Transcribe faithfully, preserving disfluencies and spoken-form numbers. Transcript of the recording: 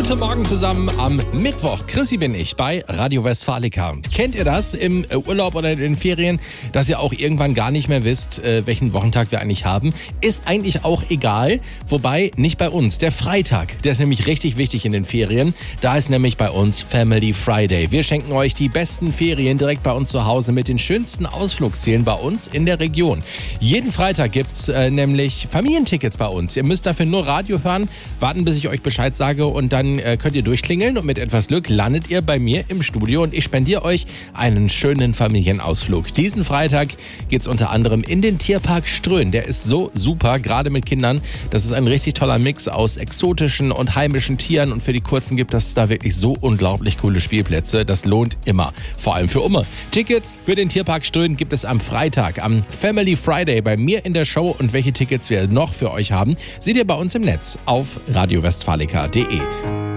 Guten Morgen zusammen am Mittwoch. Chrissy bin ich bei Radio Westfalica. Kennt ihr das im Urlaub oder in den Ferien, dass ihr auch irgendwann gar nicht mehr wisst, welchen Wochentag wir eigentlich haben? Ist eigentlich auch egal, wobei nicht bei uns. Der Freitag, der ist nämlich richtig wichtig in den Ferien. Da ist nämlich bei uns Family Friday. Wir schenken euch die besten Ferien direkt bei uns zu Hause mit den schönsten Ausflugszielen bei uns in der Region. Jeden Freitag gibt's äh, nämlich Familientickets bei uns. Ihr müsst dafür nur Radio hören, warten, bis ich euch Bescheid sage und dann äh, könnt ihr durchklingeln und mit etwas Glück landet ihr bei mir im Studio und ich spendiere euch einen schönen Familienausflug. Diesen Freitag geht's unter anderem in den Tierpark Ströhen. Der ist so super, gerade mit Kindern. Das ist ein richtig toller Mix aus exotischen und heimischen Tieren und für die Kurzen gibt es da wirklich so unglaublich coole Spielplätze. Das lohnt immer, vor allem für Umme. Tickets für den Tierpark Ströhen gibt es am Freitag, am Family Friday bei mir in der Show und welche Tickets wir noch für euch haben, seht ihr bei uns im Netz auf radio westfalica punkt de.